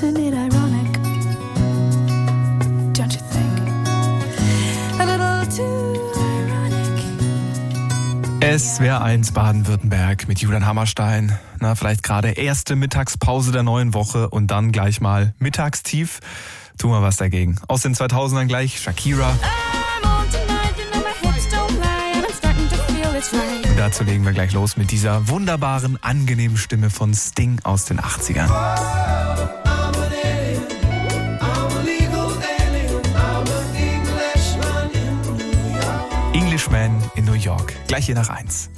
isn't it ironic? Don't you think? A little too ironic. SWR1 Baden-Württemberg mit Julian Hammerstein. Na, vielleicht gerade erste Mittagspause der neuen Woche und dann gleich mal Mittagstief. Tun wir was dagegen. Aus den 2000ern gleich Shakira. Und dazu legen wir gleich los mit dieser wunderbaren, angenehmen Stimme von Sting aus den 80ern. Englishman in New York. Gleich hier nach 1.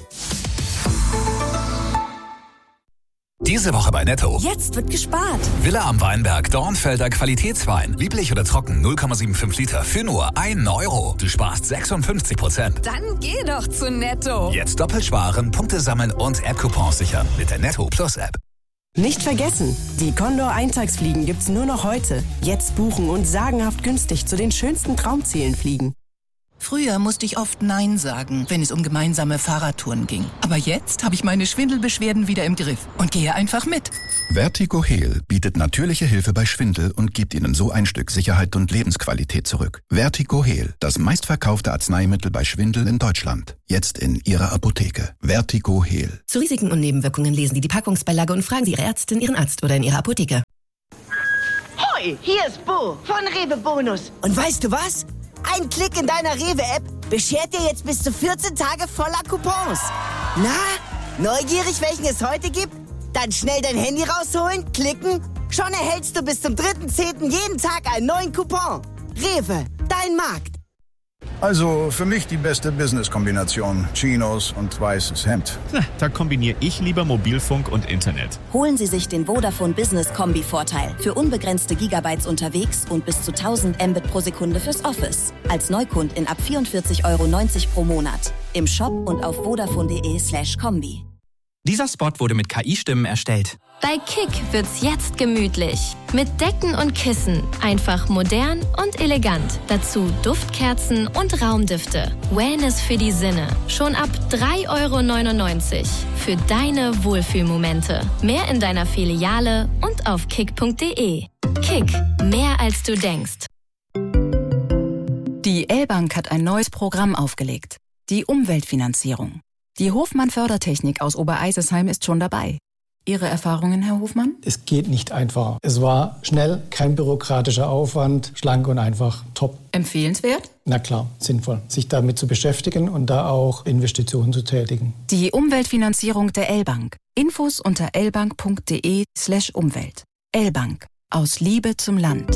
Diese Woche bei Netto. Jetzt wird gespart. Villa am Weinberg, Dornfelder Qualitätswein. Lieblich oder trocken, 0,75 Liter für nur 1 Euro. Du sparst 56%. Dann geh doch zu Netto. Jetzt doppelt sparen, Punkte sammeln und App-Coupons sichern mit der Netto Plus App. Nicht vergessen, die Condor Eintagsfliegen gibt's nur noch heute. Jetzt buchen und sagenhaft günstig zu den schönsten Traumzielen fliegen. Früher musste ich oft Nein sagen, wenn es um gemeinsame Fahrradtouren ging. Aber jetzt habe ich meine Schwindelbeschwerden wieder im Griff und gehe einfach mit. Vertigo Heal bietet natürliche Hilfe bei Schwindel und gibt Ihnen so ein Stück Sicherheit und Lebensqualität zurück. Vertigo Heal, das meistverkaufte Arzneimittel bei Schwindel in Deutschland. Jetzt in Ihrer Apotheke. Vertigo Heal. Zu Risiken und Nebenwirkungen lesen Sie die Packungsbeilage und fragen Sie Ihre Ärztin, Ihren Arzt oder in Ihrer Apotheke. Hoi, hier ist Bo von Rewe Bonus. Und weißt du was? Ein Klick in deiner Rewe-App beschert dir jetzt bis zu 14 Tage voller Coupons. Na, neugierig, welchen es heute gibt? Dann schnell dein Handy rausholen, klicken. Schon erhältst du bis zum 3.10. jeden Tag einen neuen Coupon. Rewe, dein Markt. Also für mich die beste Business-Kombination. Chinos und weißes Hemd. Da kombiniere ich lieber Mobilfunk und Internet. Holen Sie sich den Vodafone Business Kombi-Vorteil. Für unbegrenzte Gigabytes unterwegs und bis zu 1000 Mbit pro Sekunde fürs Office. Als Neukundin ab 44,90 € pro Monat. Im Shop und auf vodafone.de/kombi. Dieser Spot wurde mit KI-Stimmen erstellt. Bei Kick wird's jetzt gemütlich. Mit Decken und Kissen. Einfach modern und elegant. Dazu Duftkerzen und Raumdüfte. Wellness für die Sinne. Schon ab 3,99 € für deine Wohlfühlmomente. Mehr in deiner Filiale und auf kick.de. Kick. Mehr als du denkst. Die L-Bank hat ein neues Programm aufgelegt. Die Umweltfinanzierung. Die Hofmann Fördertechnik aus Obereisesheim ist schon dabei. Ihre Erfahrungen, Herr Hofmann? Es geht nicht einfach. Es war schnell, kein bürokratischer Aufwand, schlank und einfach, top. Empfehlenswert? Na klar, sinnvoll, sich damit zu beschäftigen und da auch Investitionen zu tätigen. Die Umweltfinanzierung der L-Bank. Infos unter lbank.de/Umwelt. L-Bank. Aus Liebe zum Land.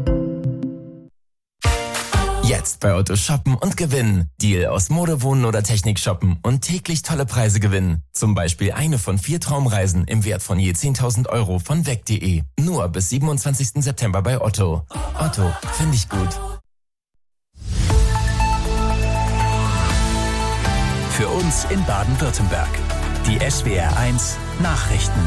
Jetzt bei Otto shoppen und gewinnen. Deal aus Mode, Wohnen oder Technik shoppen und täglich tolle Preise gewinnen. Zum Beispiel eine von 4 Traumreisen im Wert von je 10.000 € von weg.de. Nur bis 27. September bei Otto. Otto, finde ich gut. Für uns in Baden-Württemberg. Die SWR1 Nachrichten.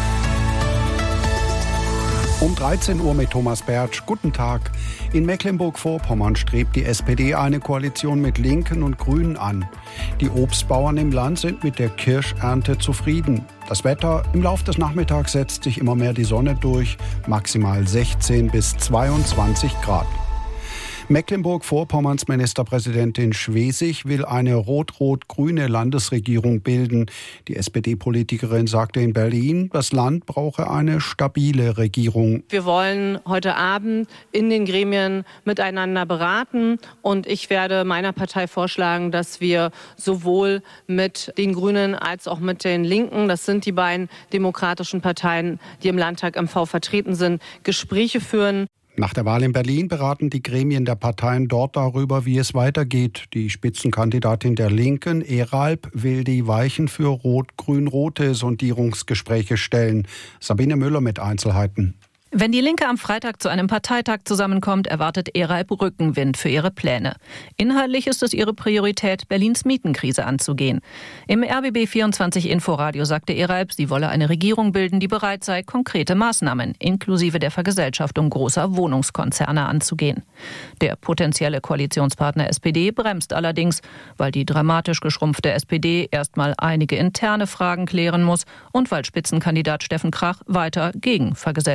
Um 13 Uhr mit Thomas Bertsch. Guten Tag. In Mecklenburg-Vorpommern strebt die SPD eine Koalition mit Linken und Grünen an. Die Obstbauern im Land sind mit der Kirschernte zufrieden. Das Wetter: im Laufe des Nachmittags setzt sich immer mehr die Sonne durch, maximal 16 bis 22 Grad. Mecklenburg-Vorpommerns Ministerpräsidentin Schwesig will eine rot-rot-grüne Landesregierung bilden. Die SPD-Politikerin sagte in Berlin, das Land brauche eine stabile Regierung. Wir wollen heute Abend in den Gremien miteinander beraten und ich werde meiner Partei vorschlagen, dass wir sowohl mit den Grünen als auch mit den Linken, das sind die beiden demokratischen Parteien, die im Landtag MV vertreten sind, Gespräche führen. Nach der Wahl in Berlin beraten die Gremien der Parteien dort darüber, wie es weitergeht. Die Spitzenkandidatin der Linken, Eralp, will die Weichen für rot-grün-rote Sondierungsgespräche stellen. Sabine Müller mit Einzelheiten. Wenn die Linke am Freitag zu einem Parteitag zusammenkommt, erwartet Eralp Rückenwind für ihre Pläne. Inhaltlich ist es ihre Priorität, Berlins Mietenkrise anzugehen. Im RBB24 Inforadio sagte Eralp, sie wolle eine Regierung bilden, die bereit sei, konkrete Maßnahmen inklusive der Vergesellschaftung großer Wohnungskonzerne anzugehen. Der potenzielle Koalitionspartner SPD bremst allerdings, weil die dramatisch geschrumpfte SPD erstmal einige interne Fragen klären muss und weil Spitzenkandidat Steffen Krach weiter gegen Vergesellschaftung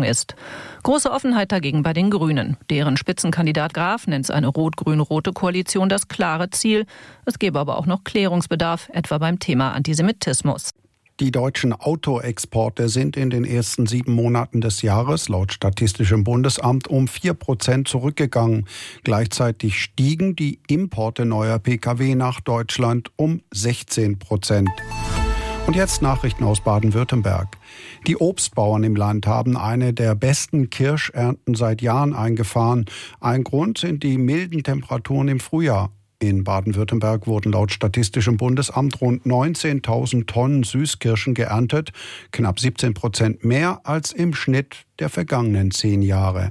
ist. Große Offenheit dagegen bei den Grünen. Deren Spitzenkandidat Graf nennt eine rot-grün-rote Koalition das klare Ziel. Es gebe aber auch noch Klärungsbedarf, etwa beim Thema Antisemitismus. Die deutschen Autoexporte sind in den ersten 7 Monaten des Jahres laut Statistischem Bundesamt um 4% zurückgegangen. Gleichzeitig stiegen die Importe neuer Pkw nach Deutschland um 16%. Und jetzt Nachrichten aus Baden-Württemberg. Die Obstbauern im Land haben eine der besten Kirschernten seit Jahren eingefahren. Ein Grund sind die milden Temperaturen im Frühjahr. In Baden-Württemberg wurden laut Statistischem Bundesamt rund 19.000 Tonnen Süßkirschen geerntet, knapp 17% mehr als im Schnitt der vergangenen 10 Jahre.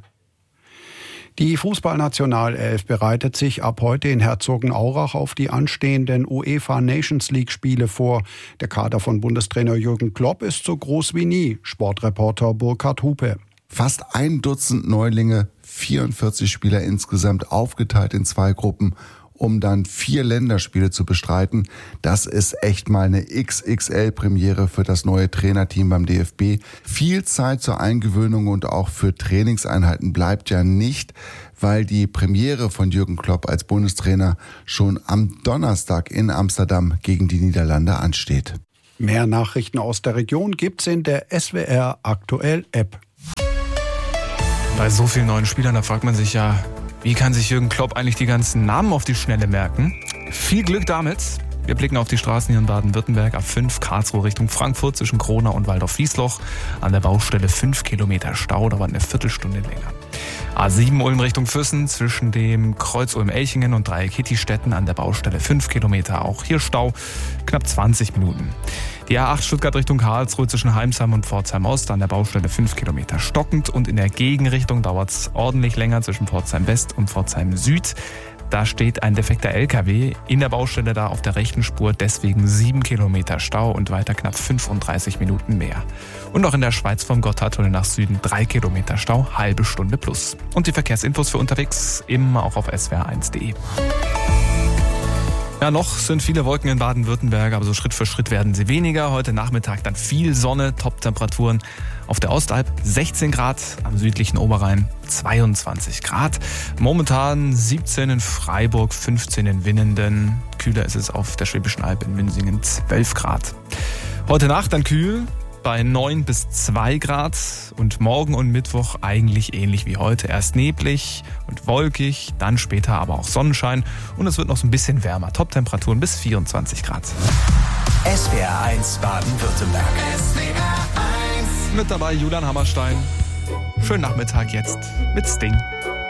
Die Fußballnationalelf bereitet sich ab heute in Herzogenaurach auf die anstehenden UEFA Nations League Spiele vor. Der Kader von Bundestrainer Jürgen Klopp ist so groß wie nie, Sportreporter Burkhard Hupe. Fast 1 Dutzend Neulinge, 44 Spieler insgesamt, aufgeteilt in 2 Gruppen, um dann 4 Länderspiele zu bestreiten. Das ist echt mal eine XXL-Premiere für das neue Trainerteam beim DFB. Viel Zeit zur Eingewöhnung und auch für Trainingseinheiten bleibt ja nicht, weil die Premiere von Jürgen Klopp als Bundestrainer schon am Donnerstag in Amsterdam gegen die Niederlande ansteht. Mehr Nachrichten aus der Region gibt's in der SWR Aktuell App. Bei so vielen neuen Spielern, da fragt man sich ja, wie kann sich Jürgen Klopp eigentlich die ganzen Namen auf die Schnelle merken? Viel Glück damit. Wir blicken auf die Straßen hier in Baden-Württemberg. A5 Karlsruhe Richtung Frankfurt zwischen Krona und Waldorf-Wiesloch. An der Baustelle 5 Kilometer Stau, dauert eine Viertelstunde länger. A7 Ulm Richtung Füssen zwischen dem Kreuz Ulm-Elchingen und Dreieck Hittistetten an der Baustelle 5 Kilometer. Auch hier Stau, knapp 20 Minuten. Die A8 Stuttgart Richtung Karlsruhe zwischen Heimsheim und Pforzheim Ost an der Baustelle 5 Kilometer stockend und in der Gegenrichtung dauert es ordentlich länger zwischen Pforzheim West und Pforzheim Süd. Da steht ein defekter LKW in der Baustelle da auf der rechten Spur, deswegen 7 Kilometer Stau und weiter knapp 35 Minuten mehr. Und auch in der Schweiz vom Gotthardtunnel nach Süden 3 Kilometer Stau, halbe Stunde plus. Und die Verkehrsinfos für unterwegs immer auch auf swr1.de. Ja, noch sind viele Wolken in Baden-Württemberg, aber so Schritt für Schritt werden sie weniger. Heute Nachmittag dann viel Sonne, Top-Temperaturen auf der Ostalb 16 Grad, am südlichen Oberrhein 22 Grad. Momentan 17 in Freiburg, 15 in Winnenden. Kühler ist es auf der Schwäbischen Alb in Münsingen 12 Grad. Heute Nacht dann kühl bei 9 bis 2 Grad und morgen und Mittwoch eigentlich ähnlich wie heute. Erst neblig und wolkig, dann später aber auch Sonnenschein und es wird noch so ein bisschen wärmer. Top-Temperaturen bis 24 Grad. SWR1 Baden-Württemberg. Mit dabei Julian Hammerstein. Schönen Nachmittag jetzt mit Sting.